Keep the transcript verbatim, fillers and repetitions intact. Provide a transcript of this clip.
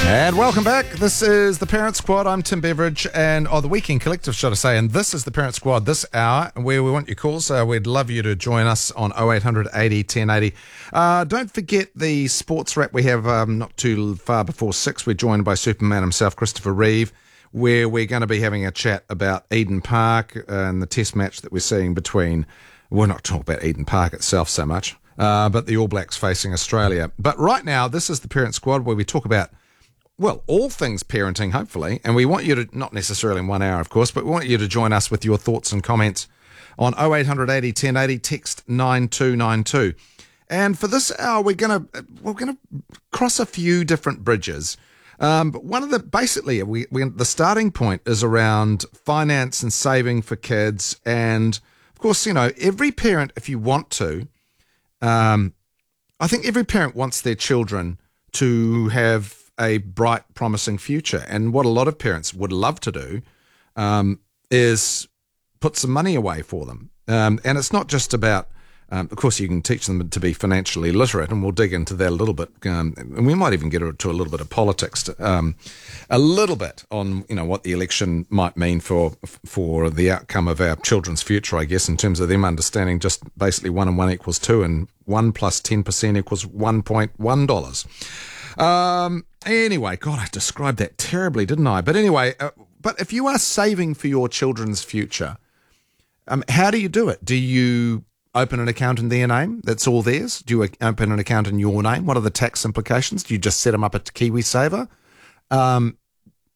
And welcome back. This is the Parent Squad. I'm Tim Beveridge, and oh, the Weekend Collective, should I say. And this is the Parent Squad this hour, where we want your calls. Uh, we'd love you to join us on oh eight hundred eighty ten eighty. Uh, don't forget the sports wrap we have um, not too far before six. We're joined by Superman himself, Christopher Reeve, where we're going to be having a chat about Eden Park and the test match that we're seeing between, we're not talking about Eden Park itself so much, uh, but the All Blacks facing Australia. But right now, this is the Parent Squad, where we talk about, well, all things parenting, hopefully, and we want you to, not necessarily in one hour, of course, but we want you to join us with your thoughts and comments on oh eight hundred eighty ten eighty, text nine two nine two. And for this hour, we're going to we're going to cross a few different bridges. Um, but one of the, basically, we, we the starting point is around finance and saving for kids. And, of course, you know, every parent, if you want to, um, I think every parent wants their children to have a bright, promising future. And what a lot of parents would love to do um, is put some money away for them. Um, and it's not just about, um, of course, you can teach them to be financially literate, and we'll dig into that a little bit. Um, and we might even get to a little bit of politics, to, um, a little bit on, you know, what the election might mean for for the outcome of our children's future, I guess, in terms of them understanding just basically one and one equals two, and one plus ten percent equals one point one dollars. Um, anyway, God, I described that terribly, didn't I? But anyway, uh, but if you are saving for your children's future, um, how do you do it? Do you open an account in their name? That's all theirs? Do you open an account in your name? What are the tax implications? Do you just set them up at KiwiSaver? Um,